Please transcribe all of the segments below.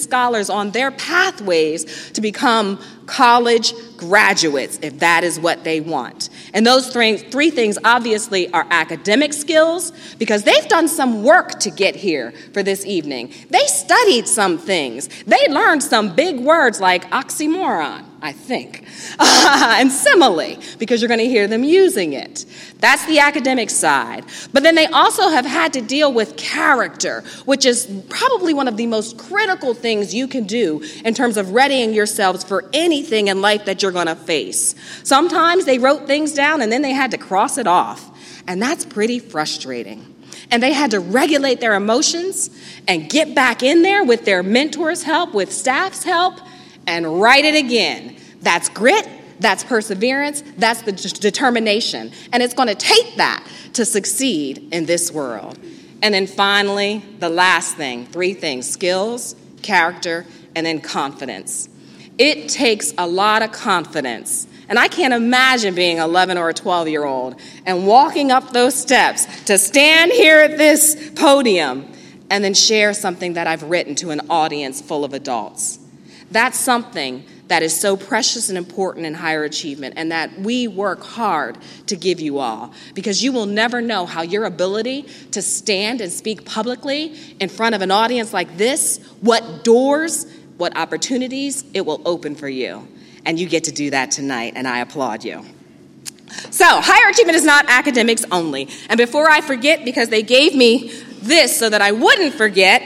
scholars on their pathways to become college graduates, if that is what they want. And those three things obviously are academic skills, because they've done some work to get here for this evening. They studied some things. They learned some big words like oxymoron, I think, and simile, because you're going to hear them using it. That's the academic side. But then they also have had to deal with character, which is probably one of the most critical things you can do in terms of readying yourselves for anything in life that you're going to face. Sometimes they wrote things down and then they had to cross it off, and that's pretty frustrating. And they had to regulate their emotions and get back in there with their mentors' help, with staff's help, and write it again. That's grit, that's perseverance, that's the determination. And it's going to take that to succeed in this world. And then finally, the last thing, 3 things: skills, character, and then confidence. It takes a lot of confidence. And I can't imagine being 11 or a 12-year-old and walking up those steps to stand here at this podium and then share something that I've written to an audience full of adults. That's something that is so precious and important in higher achievement, and that we work hard to give you all, because you will never know how your ability to stand and speak publicly in front of an audience like this, what doors, what opportunities it will open for you. And you get to do that tonight, and I applaud you. So, higher achievement is not academics only. And before I forget, because they gave me this so that I wouldn't forget,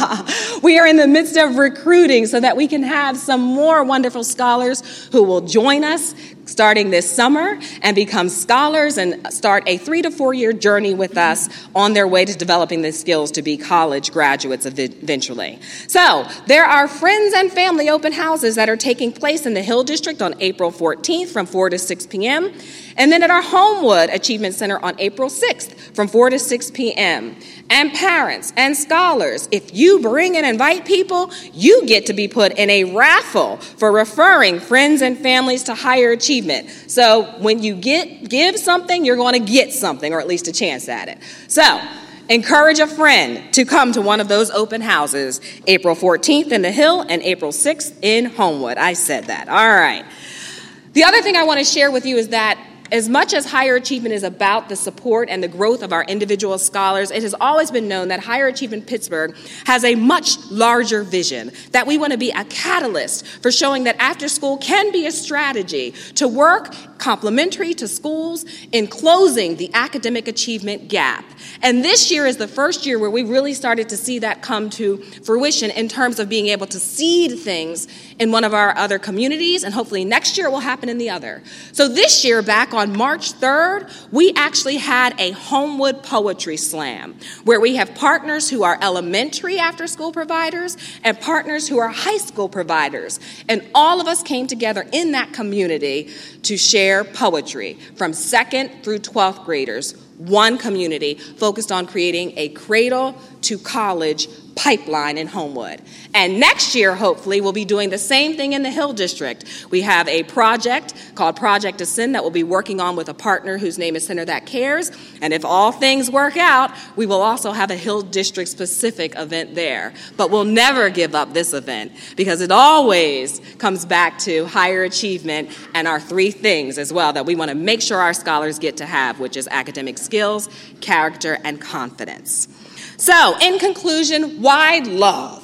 we are in the midst of recruiting so that we can have some more wonderful scholars who will join us starting this summer and become scholars and start a 3 to 4 year journey with us on their way to developing the skills to be college graduates eventually. So there are friends and family open houses that are taking place in the Hill District on April 14th from 4 to 6 p.m. and then at our Homewood Achievement Center on April 6th from 4 to 6 p.m. And parents and scholars, if you bring and invite people, you get to be put in a raffle for referring friends and families to higher achievement. So when you give something, you're going to get something, or at least a chance at it. So encourage a friend to come to one of those open houses, April 14th in the Hill and April 6th in Homewood. I said that. All right. The other thing I want to share with you is that as much as higher achievement is about the support and the growth of our individual scholars, it has always been known that Higher Achievement Pittsburgh has a much larger vision, that we want to be a catalyst for showing that after school can be a strategy to work complementary to schools in closing the academic achievement gap. And this year is the first year where we really started to see that come to fruition in terms of being able to seed things in one of our other communities, and hopefully next year it will happen in the other. So this year, back on March 3rd, we actually had a Homewood Poetry Slam, where we have partners who are elementary after-school providers and partners who are high school providers. And all of us came together in that community to share poetry from 2nd through 12th graders, one community focused on creating a cradle to college pipeline in Homewood. And next year, hopefully, we'll be doing the same thing in the Hill District. We have a project called Project Ascend that we'll be working on with a partner whose name is Center That Cares. And if all things work out, we will also have a Hill District specific event there. But we'll never give up this event, because it always comes back to higher achievement and our 3 things as well that we want to make sure our scholars get to have, which is academic skills, character, and confidence. So, in conclusion, why love?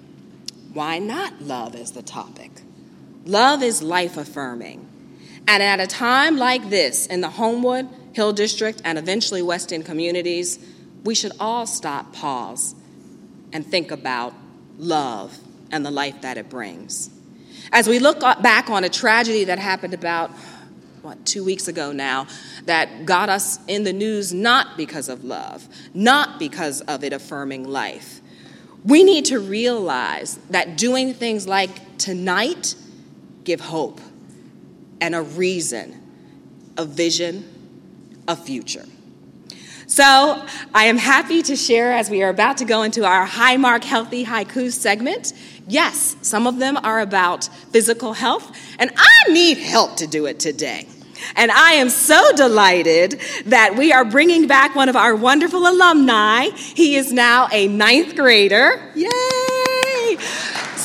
Why not love is the topic. Love is life-affirming. And at a time like this in the Homewood, Hill District, and eventually West End communities, we should all stop, pause, and think about love and the life that it brings. As we look back on a tragedy that happened about 2 weeks ago now, that got us in the news not because of love, not because of it affirming life. We need to realize that doing things like tonight give hope and a reason, a vision, a future. So I am happy to share, as we are about to go into our High Mark Healthy Haikus segment. Yes, some of them are about physical health, and I need help to do it today. And I am so delighted that we are bringing back one of our wonderful alumni. He is now a 9th grader. Yay!